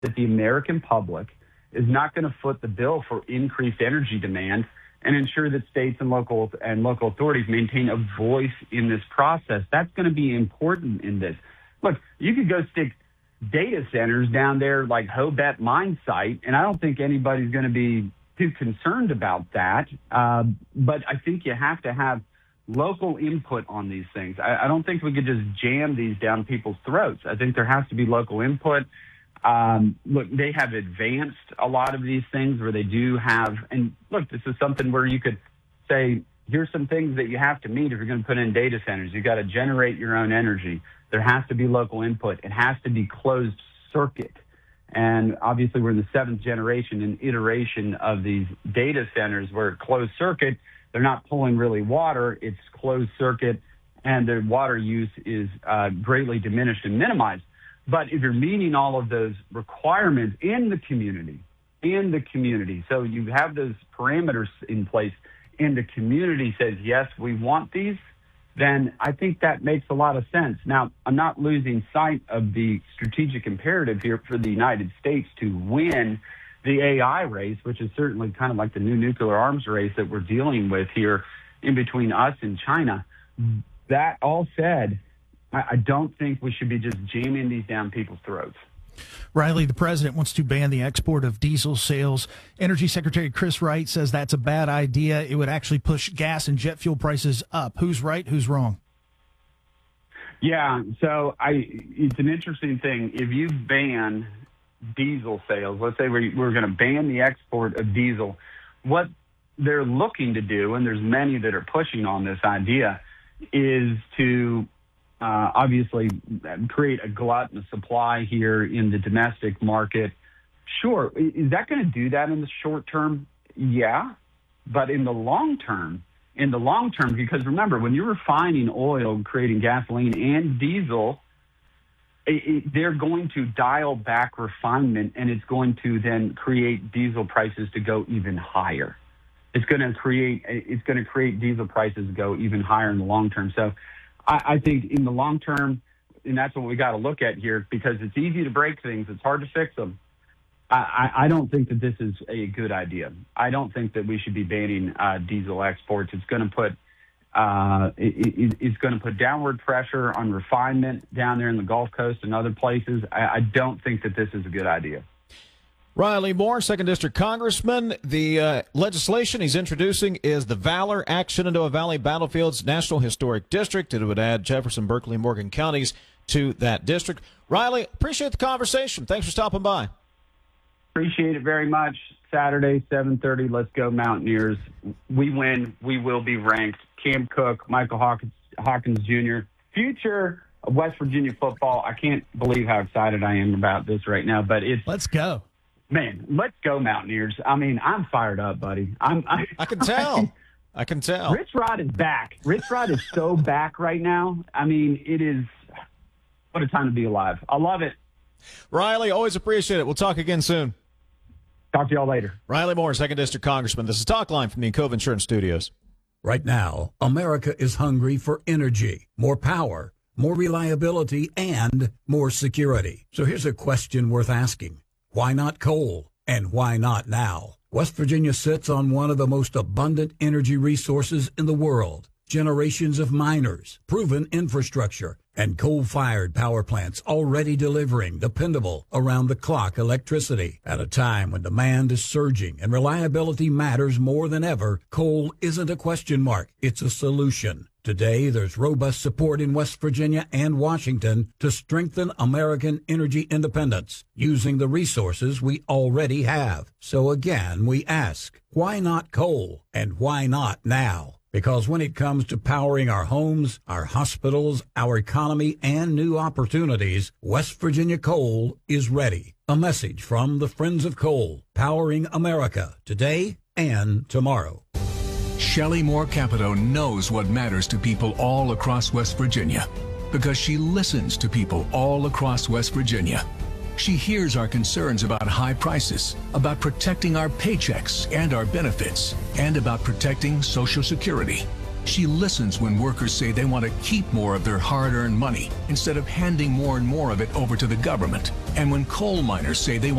that the American public is not going to foot the bill for increased energy demand and ensure that states and local authorities maintain a voice in this process. That's going to be important in this. Look, you could go stick data centers down there like Hobet mine site, and I don't think anybody's going to be too concerned about that. But I think you have to have local input on these things. I don't think we could just jam these down people's throats. I think there has to be local input. Look, they have advanced a lot of these things where they do have, and look, this is something where you could say, here's some things that you have to meet if you're going to put in data centers. You got to generate your own energy. There has to be local input. It has to be closed circuit. And obviously we're in the 7th generation and iteration of these data centers where closed circuit, they're not pulling really water, it's closed circuit, and the water use is greatly diminished and minimized. But if you're meeting all of those requirements in the community, so you have those parameters in place, and the community says, yes, we want these, then I think that makes a lot of sense. Now, I'm not losing sight of the strategic imperative here for the United States to win the AI race, which is certainly kind of like the new nuclear arms race that we're dealing with here in between us and China. That all said, I don't think we should be just jamming these down people's throats. Riley, the president wants to ban the export of diesel sales. Energy Secretary Chris Wright says that's a bad idea. It would actually push gas and jet fuel prices up. Who's right? Who's wrong? Yeah, so it's an interesting thing. If you ban diesel sales, let's say we're going to ban the export of diesel, what they're looking to do, and there's many that are pushing on this idea, is to obviously create a glut in the supply here in the domestic market. Sure. Is that going to do that in the short term? Yeah. But in the long term, because remember, when you're refining oil and creating gasoline and diesel, they're going to dial back refinement, and it's going to then create diesel prices to go even higher. It's going to create diesel prices to go even higher in the long term. So I think in the long term, and that's what we got to look at here, because it's easy to break things. It's hard to fix them. I don't think that this is a good idea. I don't think that we should be banning diesel exports. It's going to put it's going to put downward pressure on refinement down there in the Gulf Coast and other places. I don't think that this is a good idea. Riley Moore, 2nd District Congressman. The legislation he's introducing is the Valor Act, Shenandoah Valley Battlefields National Historic District. It would add Jefferson, Berkeley, and Morgan counties to that district. Riley, appreciate the conversation. Thanks for stopping by. Appreciate it very much. Saturday, 7:30. Let's go Mountaineers. We win. We will be ranked. Cam Cook, Michael Hawkins Jr., future of West Virginia football. I can't believe how excited I am about this right now, but let's go. Man, let's go Mountaineers. I mean, I'm fired up, buddy. I can tell. I can tell. Rich Rod is back. Rich Rod is so back right now. I mean, it is what a time to be alive. I love it. Riley, always appreciate it. We'll talk again soon. Talk to y'all later. Riley Moore, 2nd District Congressman. This is Talk Line from the Encove Insurance Studios. Right now, America is hungry for energy, more power, more reliability, and more security. So here's a question worth asking. Why not coal? And why not now? West Virginia sits on one of the most abundant energy resources in the world. Generations of miners, proven infrastructure, and coal-fired power plants already delivering dependable, around-the-clock electricity. At a time when demand is surging and reliability matters more than ever, coal isn't a question mark, it's a solution. Today, there's robust support in West Virginia and Washington to strengthen American energy independence using the resources we already have. So again, we ask, why not coal? And why not now? Because when it comes to powering our homes, our hospitals, our economy, and new opportunities, West Virginia Coal is ready. A message from the Friends of Coal, powering America today and tomorrow. Shelley Moore Capito knows what matters to people all across West Virginia because she listens to people all across West Virginia. She hears our concerns about high prices, about protecting our paychecks and our benefits, and about protecting Social Security. She listens when workers say they want to keep more of their hard-earned money instead of handing more and more of it over to the government. And when coal miners say they